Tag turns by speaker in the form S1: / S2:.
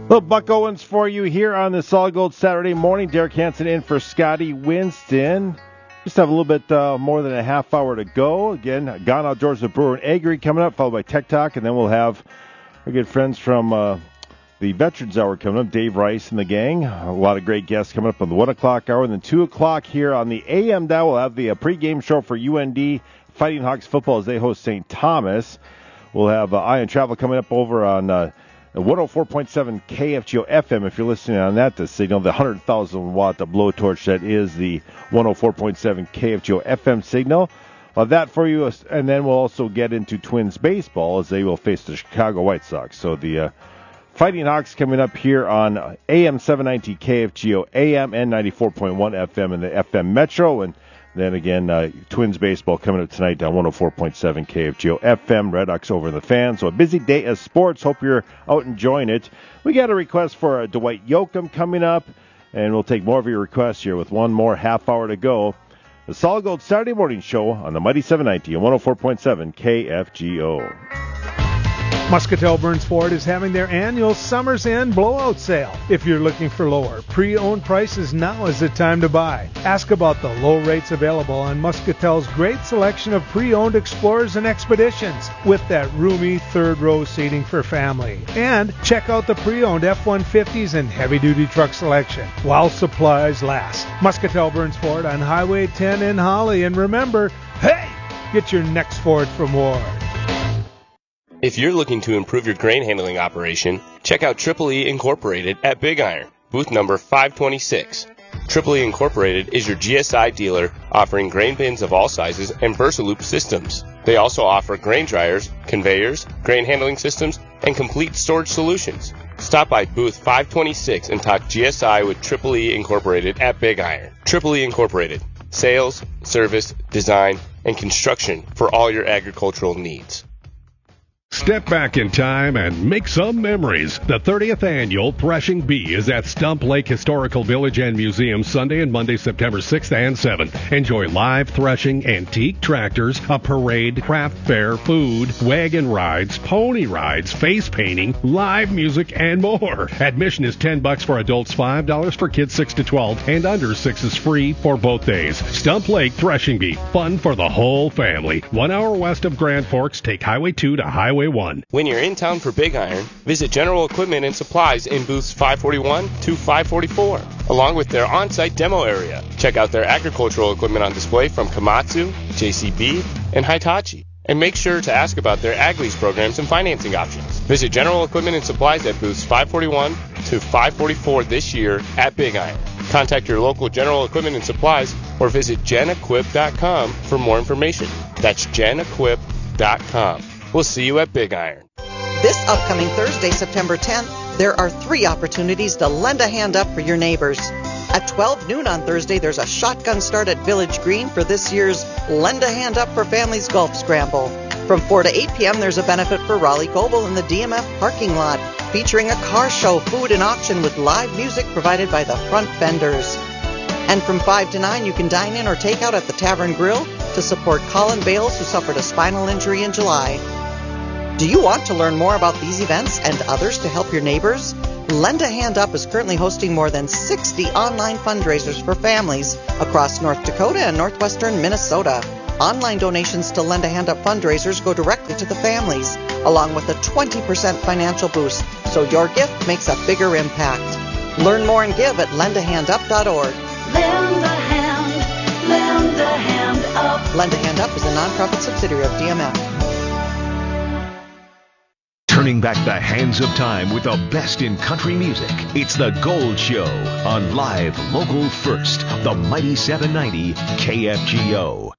S1: Little Buck Owens for you here on this Solid Gold Saturday morning. Derek Hansen in for Scotty Winston. Just have a little bit more than a half hour to go. Again, Gone Outdoors with Brewer and Agri coming up, followed by Tech Talk, and then we'll have our good friends from the Veterans Hour coming up, Dave Rice and the gang. A lot of great guests coming up on the 1 o'clock hour. And then 2 o'clock here on the AM dial, we'll have the pregame show for UND Fighting Hawks football as they host St. Thomas. We'll have Ion Travel coming up over on 104.7 KFGO FM, if you're listening on that, the signal, the 100,000 watt blowtorch that is the 104.7 KFGO FM signal. That for you, and then we'll also get into Twins baseball as they will face the Chicago White Sox. So the Fighting Hawks coming up here on AM 790 KFGO AM and 94.1 FM in the FM Metro, and then again, Twins baseball coming up tonight down 104.7 KFGO FM, Red Sox over in the Fan. So a busy day of sports. Hope you're out enjoying it. We got a request for Dwight Yoakam coming up, and we'll take more of your requests here with one more half hour to go. The Solid Gold Saturday Morning Show on the Mighty 790 and 104.7 KFGO.
S2: Muscatel Burns Ford is having their annual Summer's End blowout sale. If you're looking for lower pre-owned prices, now is the time to buy. Ask about the low rates available on Muscatel's great selection of pre-owned Explorers and Expeditions with that roomy third row seating for family. And check out the pre-owned F-150s and heavy-duty truck selection while supplies last. Muscatel Burns Ford on Highway 10 in Holly. And remember, hey, get your next Ford from Ward.
S3: If you're looking to improve your grain handling operation, check out Triple E Incorporated at Big Iron, booth number 526. Triple E Incorporated is your GSI dealer offering grain bins of all sizes and Versaloop systems. They also offer grain dryers, conveyors, grain handling systems, and complete storage solutions. Stop by booth 526 and talk GSI with Triple E Incorporated at Big Iron. Triple E Incorporated, sales, service, design, and construction for all your agricultural needs.
S4: Step back in time and make some memories. The 30th Annual Threshing Bee is at Stump Lake Historical Village and Museum Sunday and Monday, September 6th and 7th. Enjoy live threshing, antique tractors, a parade, craft fair, food, wagon rides, pony rides, face painting, live music, and more. Admission is $10 for adults, $5 for kids 6 to 12, and under 6 is free for both days. Stump Lake Threshing Bee, fun for the whole family. 1 hour west of Grand Forks, take Highway 2 to Highway 1.
S3: When you're in town for Big Iron, visit General Equipment and Supplies in booths 541 to 544, along with their on-site demo area. Check out their agricultural equipment on display from Komatsu, JCB, and Hitachi. And make sure to ask about their ag lease programs and financing options. Visit General Equipment and Supplies at booths 541 to 544 this year at Big Iron. Contact your local General Equipment and Supplies or visit genequip.com for more information. That's genequip.com. We'll see you at Big Iron.
S5: This upcoming Thursday, September 10th, there are 3 opportunities to lend a hand up for your neighbors. At 12 noon on Thursday, there's a shotgun start at Village Green for this year's Lend a Hand Up for Families Golf Scramble. From 4 to 8 p.m., there's a benefit for Raleigh Goble in the DMF parking lot, featuring a car show, food, and auction with live music provided by the front vendors. And from 5 to 9, you can dine in or take out at the Tavern Grill to support Colin Bales, who suffered a spinal injury in July. Do you want to learn more about these events and others to help your neighbors? Lend a Hand Up is currently hosting more than 60 online fundraisers for families across North Dakota and northwestern Minnesota. Online donations to Lend a Hand Up fundraisers go directly to the families, along with a 20% financial boost, so your gift makes a bigger impact. Learn more and give at lendahandup.org.
S6: Lend a hand, lend a hand up.
S5: Lend a Hand Up is a nonprofit subsidiary of DMF.
S7: Turning back the hands of time with the best in country music. It's The Gold Show on Live Local First, the Mighty 790 KFGO.